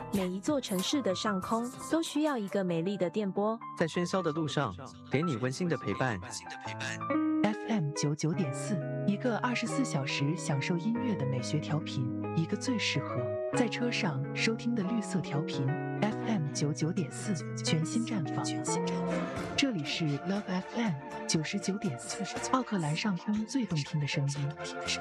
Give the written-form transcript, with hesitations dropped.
每一座城市的上空都需要一个美丽的电波， 在喧嚣的路上，给你温馨的陪伴。 FM99.4，一个24小时享受音乐的美学调频，一个最适合在车上收听的绿色调频。FM99.4，全新绽放。这里是 Love FM 99.4，奥克兰上空最动听的声音。